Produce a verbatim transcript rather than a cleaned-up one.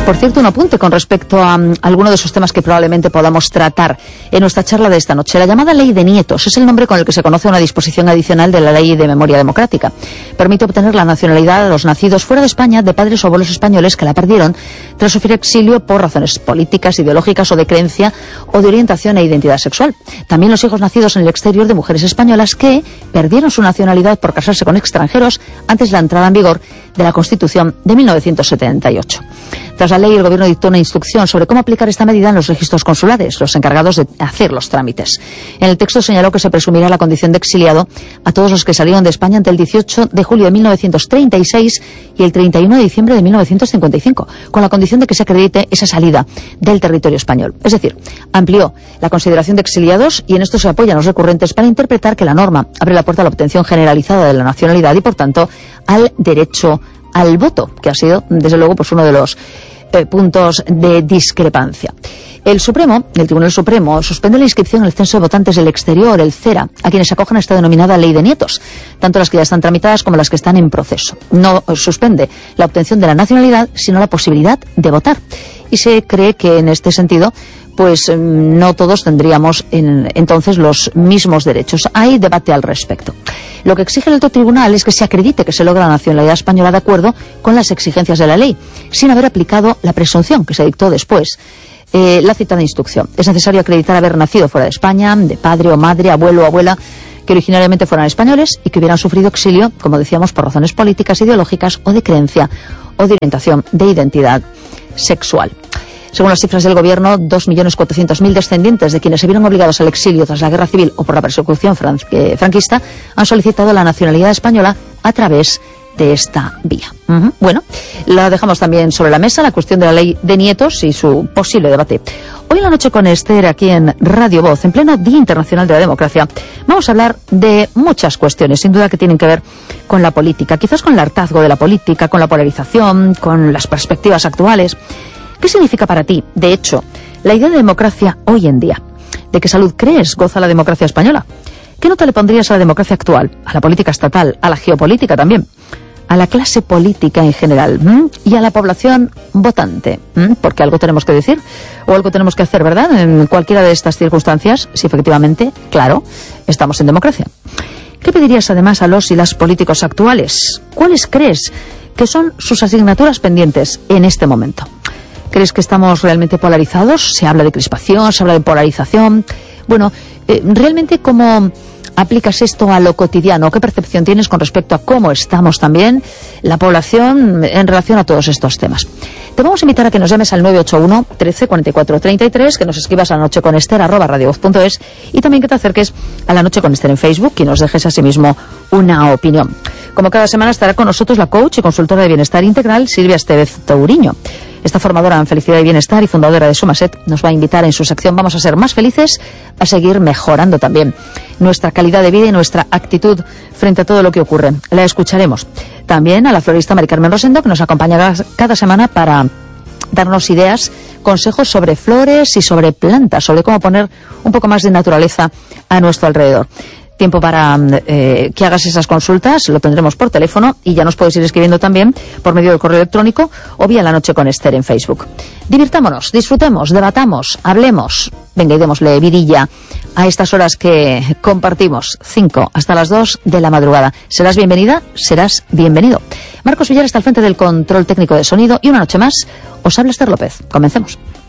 Por cierto, un apunte con respecto a um, alguno de esos temas que probablemente podamos tratar en nuestra charla de esta noche. La llamada Ley de Nietos es el nombre con el que se conoce una disposición adicional de la Ley de Memoria Democrática. Permite obtener la nacionalidad de los nacidos fuera de España de padres o abuelos españoles que la perdieron tras sufrir exilio por razones políticas, ideológicas o de creencia o de orientación e identidad sexual. También los hijos nacidos en el exterior de mujeres españolas que perdieron su nacionalidad por casarse con extranjeros antes de la entrada en vigor de la Constitución de mil novecientos setenta y ocho. Tras la ley, el Gobierno dictó una instrucción sobre cómo aplicar esta medida en los registros consulares, los encargados de hacer los trámites. En el texto señaló que se presumirá la condición de exiliado a todos los que salieron de España entre el dieciocho de julio de mil novecientos treinta y seis y el treinta y uno de diciembre de mil novecientos cincuenta y cinco, con la condición de que se acredite esa salida del territorio español. Es decir, amplió la consideración de exiliados y en esto se apoyan los recurrentes para interpretar que la norma abre la puerta a la obtención generalizada de la nacionalidad y, por tanto, al derecho al voto, que ha sido, desde luego, pues uno de los eh, puntos de discrepancia. El Supremo, el Tribunal Supremo, suspende la inscripción en el censo de votantes del exterior, el CERA, a quienes acogen a esta denominada Ley de Nietos, tanto las que ya están tramitadas como las que están en proceso. No suspende la obtención de la nacionalidad, sino la posibilidad de votar. Y se cree que, en este sentido, pues no todos tendríamos en, entonces los mismos derechos. Hay debate al respecto. Lo que exige el alto tribunal es que se acredite que se logra la nacionalidad española de acuerdo con las exigencias de la ley, sin haber aplicado la presunción que se dictó después. Eh, la citada instrucción. Es necesario acreditar haber nacido fuera de España, de padre o madre, abuelo o abuela, que originariamente fueran españoles y que hubieran sufrido exilio, como decíamos, por razones políticas, ideológicas o de creencia o de orientación de identidad sexual. Según las cifras del Gobierno, dos millones cuatrocientos mil descendientes de quienes se vieron obligados al exilio tras la Guerra Civil o por la persecución fran eh, franquista han solicitado la nacionalidad española a través de esta vía. Uh-huh. Bueno, la dejamos también sobre la mesa, la cuestión de la Ley de Nietos y su posible debate. Hoy en la noche con Esther, aquí en Radio Voz, en pleno Día Internacional de la Democracia, vamos a hablar de muchas cuestiones, sin duda que tienen que ver con la política, quizás con el hartazgo de la política, con la polarización, con las perspectivas actuales. ¿Qué significa para ti, de hecho, la idea de democracia hoy en día? ¿De qué salud crees goza la democracia española? ¿Qué nota le pondrías a la democracia actual, a la política estatal, a la geopolítica también, a la clase política en general, ¿m? y a la población votante? ¿m? Porque algo tenemos que decir o algo tenemos que hacer, ¿verdad? En cualquiera de estas circunstancias, si efectivamente, claro, estamos en democracia. ¿Qué pedirías además a los y las políticos actuales? ¿Cuáles crees que son sus asignaturas pendientes en este momento? ¿Crees que estamos realmente polarizados? Se habla de crispación, se habla de polarización. Bueno, eh, ¿realmente cómo aplicas esto a lo cotidiano? ¿Qué percepción tienes con respecto a cómo estamos también la población en relación a todos estos temas? Te vamos a invitar a que nos llames al nueve ocho uno, trece, cuarenta y cuatro, treinta y tres, que nos escribas a la noche con Esther arroba radiovoz punto es y también que te acerques a La Noche con Esther en Facebook y nos dejes asimismo una opinión. Como cada semana estará con nosotros la coach y consultora de bienestar integral Silvia Estevez Touriño. Esta formadora en felicidad y bienestar y fundadora de Sumaset nos va a invitar en su sección Vamos a ser más felices a seguir mejorando también nuestra calidad de vida y nuestra actitud frente a todo lo que ocurre. La escucharemos. También a la florista Mari Carmen Rosendo, que nos acompaña cada semana para darnos ideas, consejos sobre flores y sobre plantas, sobre cómo poner un poco más de naturaleza a nuestro alrededor. Tiempo para eh, que hagas esas consultas, lo tendremos por teléfono y ya nos puedes ir escribiendo también por medio del correo electrónico o vía La Noche con Esther en Facebook. Divirtámonos, disfrutemos, debatamos, hablemos. Venga, y démosle vidilla a estas horas que compartimos, cinco hasta las dos de la madrugada. Serás bienvenida, serás bienvenido. Marcos Villar está al frente del control técnico de sonido y una noche más os habla Esther López. Comencemos.